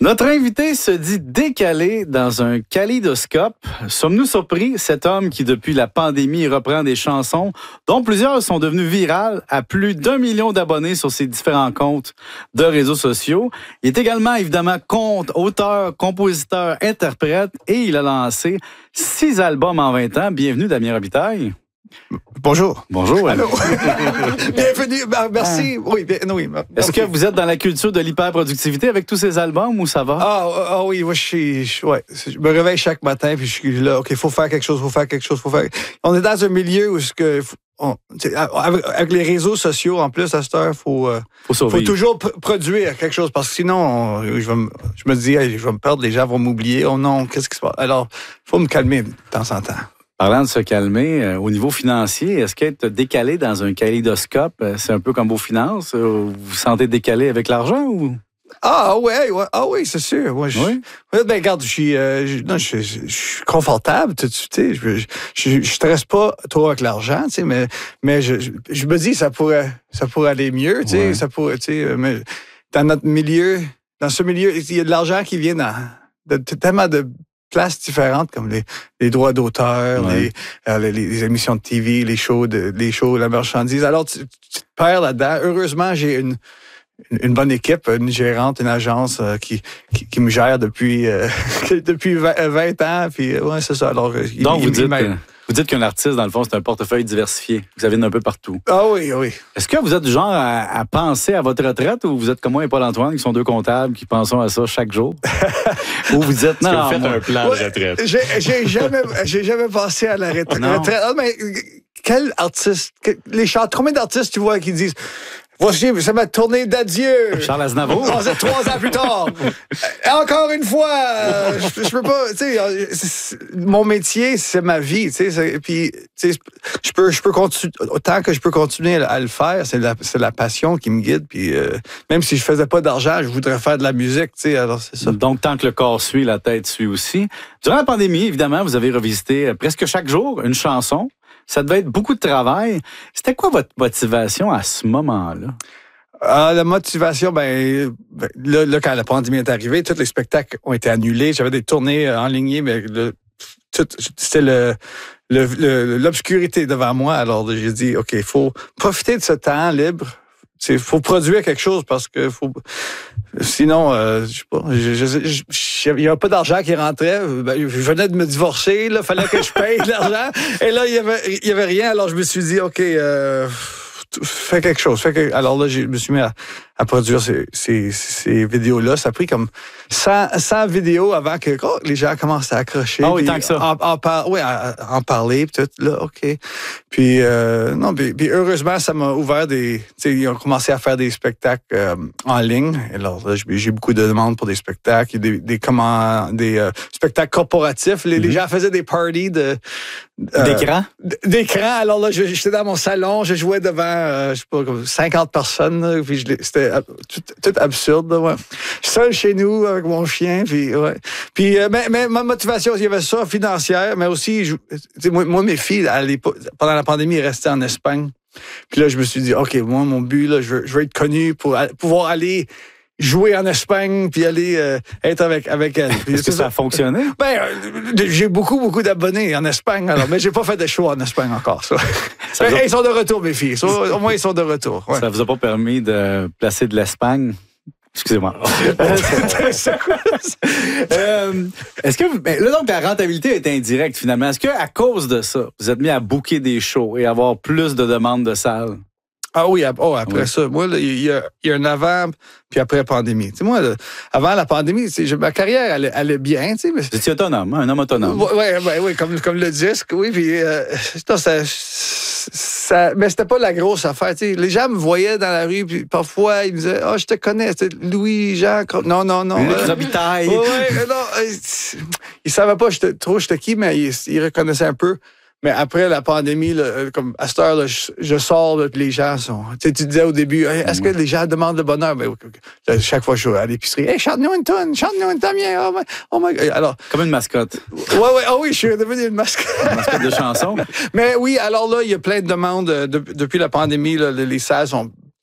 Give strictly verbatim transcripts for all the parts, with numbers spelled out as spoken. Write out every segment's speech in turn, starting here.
Notre invité se dit décalé dans un kaléidoscope. Sommes-nous surpris? Cet homme qui, depuis la pandémie, reprend des chansons dont plusieurs sont devenues virales, a plus d'un million d'abonnés sur ses différents comptes de réseaux sociaux. Il est également, évidemment, conte, auteur, compositeur, interprète et il a lancé six albums en vingt ans. Bienvenue, Damien Robitaille. Bonjour. Bonjour. Allô. Bienvenue. Merci. Oui, bien, oui. Est-ce que vous êtes dans la culture de l'hyperproductivité avec tous ces albums ou ça va? Ah, ah oui, moi, je suis. Je, ouais, je me réveille chaque matin puis je suis là. OK, il faut faire quelque chose, il faut faire quelque chose, il faut faire. On est dans un milieu où ce que. On, avec, avec les réseaux sociaux, en plus, à cette heure, il faut, euh, faut, faut toujours pr- produire quelque chose parce que sinon, on, je, vais me, je me dis, hey, je vais me perdre, les gens vont m'oublier. Oh non, qu'est-ce qui se passe? Alors, il faut me calmer de temps en temps. Parlant de se calmer, euh, au niveau financier, est-ce qu'être décalé dans un kaléidoscope, euh, c'est un peu comme vos finances? Euh, vous vous sentez décalé avec l'argent ou? Ah ouais, ouais, ah oui, c'est sûr. Moi, je, oui? Ben regarde, je suis, euh, je, non, je, je, je suis confortable, tu sais. Je, je, je, je stresse pas trop avec l'argent, tu sais, mais, mais je, je, je me dis ça pourrait, ça pourrait aller mieux, tu sais, ouais. ça pourrait, tu sais. Mais dans notre milieu, dans ce milieu, il y a de l'argent qui vient dans, de, de tellement de places différentes comme les, les droits d'auteur, ouais. les, euh, les, les émissions de T V, les shows, de, les shows, la marchandise. Alors, tu, tu te perds là-dedans. Heureusement, j'ai une, une bonne équipe, une gérante, une agence euh, qui, qui, qui me gère depuis, euh, depuis vingt ans. Puis, ouais, c'est ça. Alors, Donc, il, vous, il, dites, il vous dites qu'un artiste, dans le fond, c'est un portefeuille diversifié. Vous avez un peu partout. Ah oui, oui. Est-ce que vous êtes du genre à, à penser à votre retraite ou vous êtes comme moi et Paul-Antoine, qui sont deux comptables, qui pensons à ça chaque jour? Ou vous dites, non, non, vous faites moi, un plan ouais, de retraite? J'ai, j'ai, jamais, j'ai jamais pensé à la retraite. Ah, mais quel artiste, les chanteurs, combien d'artistes tu vois qui disent... Voici, c'est ma tournée d'adieu. Charles Aznavour. Oh, c'est trois ans plus tard. Encore une fois, euh, je, je peux pas, tu sais, mon métier, c'est ma vie, tu sais, puis, tu sais, je peux, je peux continuer, autant que je peux continuer à le faire, c'est la, c'est la passion qui me guide, puis euh, même si je faisais pas d'argent, je voudrais faire de la musique, tu sais, alors c'est ça. Donc, tant que le corps suit, la tête suit aussi. Durant la pandémie, évidemment, vous avez revisité presque chaque jour une chanson. Ça devait être beaucoup de travail. C'était quoi votre motivation à ce moment-là? Ah, la motivation, ben, ben là, là, quand la pandémie est arrivée, tous les spectacles ont été annulés. J'avais des tournées enlignées, mais le, tout, c'était le, le, le, l'obscurité devant moi. Alors, j'ai dit, OK, il faut profiter de ce temps libre. Il faut produire quelque chose parce que faut... Sinon, euh, je sais pas, je, je, je, il n'y avait pas d'argent qui rentrait. Ben, je venais de me divorcer, il fallait que je paye de l'argent. Et là, il n'y avait, il y avait rien. Alors, je me suis dit, OK, euh, fais quelque chose. Fais quelque... Alors là, je me suis mis à, à produire ces, ces, ces vidéos-là. Ça a pris comme cent, cent vidéos avant que oh, les gens commencent à accrocher. Ah oui, tant que ça. En, en, par, oui, à, à en parler, puis tout, là, OK. Puis, euh, non, puis, puis heureusement, ça m'a ouvert des... Tu sais, ils ont commencé à faire des spectacles euh, en ligne. Et alors là, j'ai beaucoup de demandes pour des spectacles, des, des, comment, des euh, spectacles corporatifs. Les, mm-hmm. les gens faisaient des parties de... Euh, d'écran? D'écran. Alors là, j'étais dans mon salon, je jouais devant, euh, je sais pas, comme cinquante personnes. Là, puis je, c'était tout, tout absurde. Là, ouais. Seul chez nous avec mon chien. Puis, ouais. puis euh, mais, mais ma motivation, il y avait ça, financière, mais aussi, je, moi, moi, mes filles, à pendant la pandémie, elles restaient en Espagne. Puis là, je me suis dit, OK, moi, mon but, là, je veux, je veux être connu pour pouvoir aller jouer en Espagne puis aller euh, être avec avec elle. Puis, est-ce que ça a fonctionné? Ben, euh, j'ai beaucoup beaucoup d'abonnés en Espagne, alors, mais j'ai pas fait de show en Espagne encore. Ça. ça ben, a... Ils sont de retour, mes filles. Ça, au moins, ils sont de retour. Ouais. Ça vous a pas permis de placer de l'Espagne? Excusez-moi. C'est quoi ça? Euh, est-ce que ben, là donc la rentabilité est indirecte finalement? Est-ce que à cause de ça, vous êtes mis à booker des shows et avoir plus de demandes de salles? Ah oui, oh, après oui. ça. Moi, il y, y a un avant puis après la pandémie. Tu sais, moi, là, avant la pandémie, ma carrière allait, allait bien. Tu sais, mais... Vous étiez autonome, hein, un homme autonome. Oui, ouais, ouais, ouais, comme, comme le disque, oui. Puis, euh, ça, ça, mais c'était pas la grosse affaire. Tu sais. Les gens me voyaient dans la rue, puis parfois, ils me disaient « Ah, oh, je te connais, c'est Louis-Jean. » Non, non, non. Luc Robitaille. Oui, ouais, non. Euh, ils savaient pas j'étais, trop j'étais qui, mais ils, ils reconnaissaient un peu. Mais après la pandémie, là, comme à cette heure, là, je, je sors, là, les gens sont... Tu sais, tu disais au début, hey, est-ce que les gens demandent le bonheur? Ben, là, chaque fois que je suis à l'épicerie, hey, chante-nous une tonne, chante-nous une tonne, oh my, oh my God. Alors, comme une mascotte. Oui, oui, oh oui, je suis devenu une mascotte. Une mascotte de chanson. Mais oui, alors là, il y a plein de demandes. De, depuis la pandémie, là, les salles sont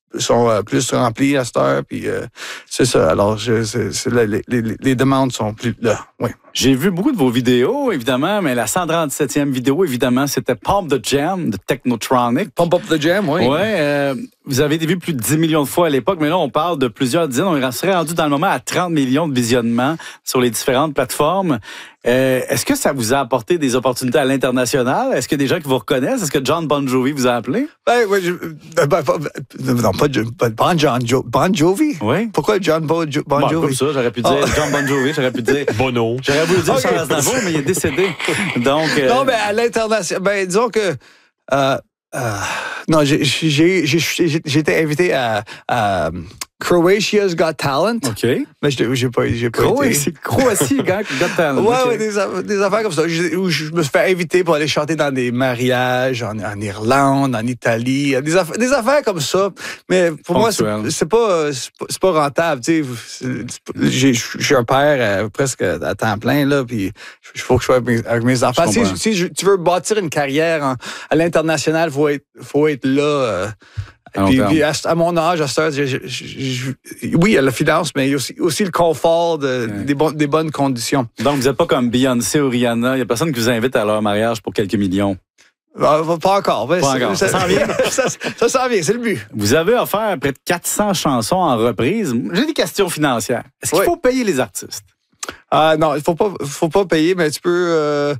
sont euh, plus remplis à cette heure. Puis euh, c'est ça. Alors, je, c'est, c'est, les, les, les demandes sont plus là. Oui. J'ai vu beaucoup de vos vidéos, évidemment, mais la cent trente-septième vidéo, évidemment, c'était Pump the Jam de Technotronic. Pump Up the Jam, oui. Oui, euh, vous avez été vu plus de dix millions de fois à l'époque, mais là, on parle de plusieurs dizaines. On serait rendu dans le moment à trente millions de visionnements sur les différentes plateformes. Euh, est-ce que ça vous a apporté des opportunités à l'international? Est-ce qu'il y a des gens qui vous reconnaissent? Est-ce que John Bon Jovi vous a appelé? Ben, oui, je, ben, ben, non, pas, pas Bon, John jo, Bon Jovi? Oui. Pourquoi John Bon, jo, bon, bon Jovi? Comme ça, j'aurais pu dire oh. John Bon Jovi, j'aurais pu dire Bono. J'aurais voulu dire okay. Charles Aznavour, mais il est décédé. Donc, euh... Non, mais à l'international, ben, disons que... Euh, euh, non, j'ai, j'ai, j'ai, j'ai été invité à... à Croatia's Got Talent. OK. Mais j'ai, j'ai pas, j'ai pas Croatie, été. C'est Croatie, Got Talent. Ouais, okay. ouais, des, des affaires comme ça. Où je me suis fait inviter pour aller chanter dans des mariages en, en Irlande, en Italie. Des affaires, des affaires comme ça. Mais pour Ponctuel. moi, c'est, c'est, pas, c'est, pas, c'est pas rentable. Tu sais, j'ai, j'ai un père euh, presque à temps plein, là, puis il faut que je sois avec mes, avec mes enfants. Si, si je, tu veux bâtir une carrière en, à l'international, il faut être, faut être là. Euh, Puis, puis à, à mon âge, à cette heure, je, je, je, oui, il y a la finance, mais il y a aussi, aussi le confort de, ouais. des, bon, des bonnes conditions. Donc, vous n'êtes pas comme Beyoncé ou Rihanna. Il n'y a personne qui vous invite à leur mariage pour quelques millions. Ah, pas encore. Pas encore. Ça, ça s'en vient. ça, ça s'en vient, c'est le but. Vous avez offert près de quatre cents chansons en reprise. J'ai des questions financières. Est-ce qu'il oui. faut payer les artistes? Ah non, il ne faut pas, faut pas payer, mais tu peux... Euh,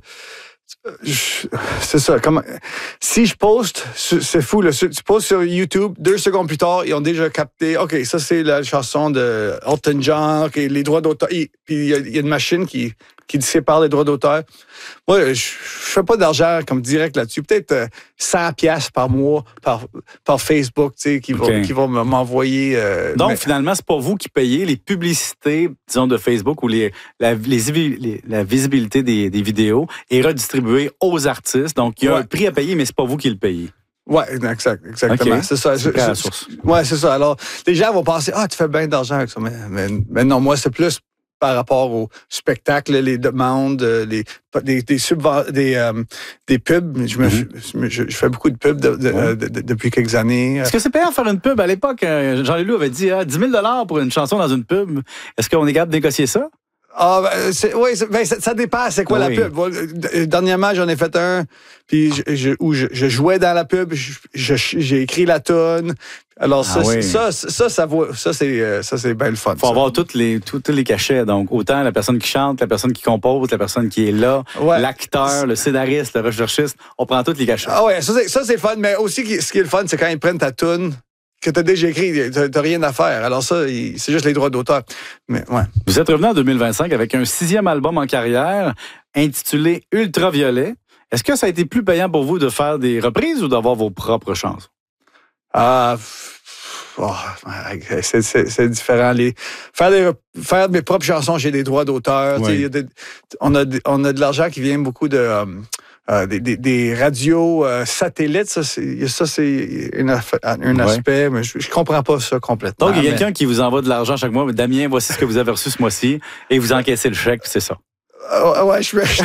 c'est ça. Comment, si je poste, c'est fou, là, tu postes sur YouTube, deux secondes plus tard, ils ont déjà capté, OK, ça c'est la chanson de Elton John, OK, les droits d'auteur. Puis il y, y a une machine qui, qui sépare les droits d'auteur. Moi, je, je fais pas d'argent comme direct là-dessus. Peut-être euh, cent piastres par mois par, par Facebook, tu sais, qui vont, okay. qui vont m'envoyer. Euh, Donc, mais... finalement, c'est pas vous qui payez les publicités, disons, de Facebook ou les, la, les, les, la visibilité des, des vidéos est redistribuée aux artistes. Donc, il y a ouais. un prix à payer, mais c'est pas vous qui le payez. Oui, exact, exactement. Okay. C'est ça. C'est je, la source. Oui, c'est ça. Alors, les gens vont penser, ah, tu fais bien d'argent avec ça. Mais, mais, mais non, moi, c'est plus par rapport au spectacle, les demandes, les, des, des, subven- des, euh, des pubs. Je, me, mm-hmm. je, je fais beaucoup de pubs de, de, ouais. de, de, depuis quelques années. Est-ce que c'est payant de faire une pub? À l'époque, Jean-Leloup avait dit ah, dix mille dollars pour une chanson dans une pub. Est-ce qu'on est capable de négocier ça? Ah, ben, c'est, oui, c'est, ben, ça, ça dépend, c'est quoi oui. la pub. Dernièrement, j'en ai fait un, puis je, je, où je, je jouais dans la pub, je, je, j'ai écrit la tonne. Alors, ah ça, oui. ça, ça, ça, ça, vaut, ça, c'est, ça, c'est bien le fun. Il faut ça. avoir toutes les, tous les cachets. Donc, autant la personne qui chante, la personne qui compose, la personne qui est là, ouais. l'acteur, le scénariste, le recherchiste. On prend tous les cachets. Ah ouais, ça, c'est, ça, c'est le fun. Mais aussi, ce qui est le fun, c'est quand ils prennent ta toune, que tu as déjà écrit, tu n'as rien à faire. Alors ça, c'est juste les droits d'auteur. Mais, ouais. Vous êtes revenu en deux mille vingt-cinq avec un sixième album en carrière intitulé Ultraviolet. Est-ce que ça a été plus payant pour vous de faire des reprises ou d'avoir vos propres chansons? Ah, oh, c'est, c'est, c'est différent. Les, faire, des, faire mes propres chansons, j'ai des droits d'auteur. Oui. Des, on, a, on a de l'argent qui vient beaucoup de... Um, Euh, des, des, des radios euh, satellites, ça c'est, ça, c'est une, un ouais. aspect, mais je ne comprends pas ça complètement. Donc, il y a mais... quelqu'un qui vous envoie de l'argent chaque mois. Damien, voici ce que vous avez reçu ce mois-ci, et vous encaissez le chèque, c'est ça. Euh, ouais, je, je,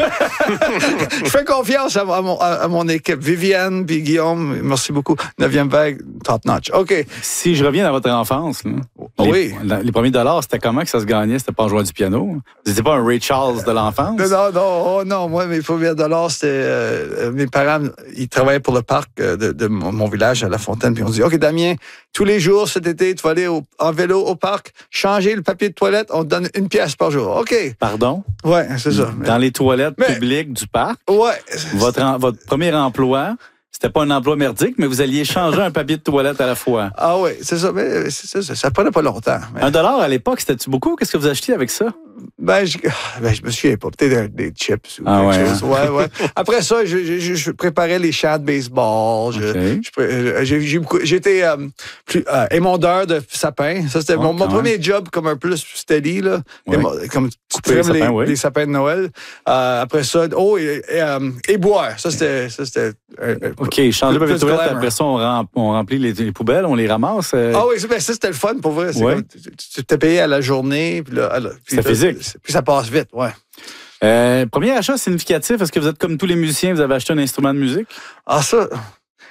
je fais confiance à, à, mon, à mon équipe. Viviane puis Guillaume, merci beaucoup. Neuvième vague, top notch. OK. Si je reviens dans votre enfance, là, les, oui. les premiers dollars, c'était comment que ça se gagnait? C'était pas en jouant du piano? Vous n'étiez pas un Ray Charles de l'enfance? Non, non, oh, non. Moi, mes premiers dollars, c'était... Euh, mes parents, ils travaillaient pour le parc de, de mon village à La Fontaine. Puis on dit, OK, Damien, tous les jours cet été, tu vas aller au, en vélo au parc, changer le papier de toilette, on te donne une pièce par jour. OK. Pardon? Oui, c'est ça. Dans les toilettes mais, publiques du parc, ouais. votre, en, votre premier emploi, c'était pas un emploi merdique, mais vous alliez changer un papier de toilette à la fois. Ah oui, c'est ça. Mais c'est ça, ça prenait pas longtemps. Mais... Un dollar à l'époque, c'était-tu beaucoup? Qu'est-ce que vous achetiez avec ça? Ben, je, ben, je me souviens pas. Peut-être des chips ou ah, quelque ouais, chose. Ouais, ouais. Après ça, je, je, je préparais les champs de baseball. Je, okay. je, j'ai, j'ai beaucoup, j'étais euh, plus, euh, émondeur de sapins. Ça, c'était oh, mon, mon premier job comme un peu steady. Là. Ouais. Émo, comme tu trimes les, sapins, oui. les sapins de Noël. Euh, après ça, oh, et, et, euh, et boire. Ça, c'était... Ça, c'était euh, OK, changer le papier de toilette. Après ça, on, rem, on remplit les, les poubelles, on les ramasse. Euh... Ah oui, ben, ça, c'était le fun pour vrai. C'est ouais. comme, tu, tu t'es payé à la journée. Puis là, là, c'était physique. Puis ça passe vite, ouais. Euh, premier achat significatif, est-ce que vous êtes comme tous les musiciens, vous avez acheté un instrument de musique? Ah, ça,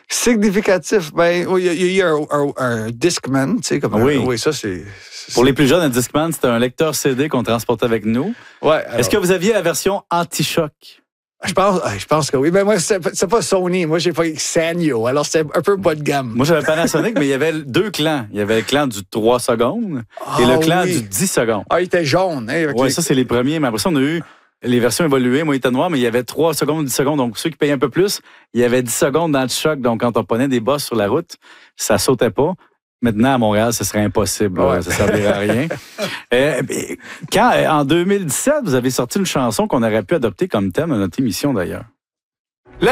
Significatif, ben, il y a, il y a un, un, un Discman, tu sais, comme oui. Un, oui, ça, c'est... Pour les plus jeunes, un Discman, c'était un lecteur C D qu'on transportait avec nous. Ouais. Alors... Est-ce que vous aviez la version anti-choc? Je pense, je pense que oui. Mais moi, c'est, c'est pas Sony. Moi, j'ai pas Sanyo. Alors, c'était un peu bas de gamme. Moi, j'avais Panasonic, mais il y avait deux clans. Il y avait le clan du trois secondes et oh, le clan oui. du dix secondes. Ah, il était jaune. Hein, oui, les... ça, c'est les premiers. Mais après ça, on a eu les versions évoluées. Moi, il était noir, mais il y avait trois secondes, dix secondes. Donc, ceux qui payaient un peu plus, il y avait dix secondes d'anti-choc. Donc, quand on prenait des bosses sur la route, ça sautait pas. Maintenant, à Montréal, ce serait impossible. Ouais. Ça ne servirait à rien. euh, quand, en deux mille dix-sept, vous avez sorti une chanson qu'on aurait pu adopter comme thème de notre émission, d'ailleurs.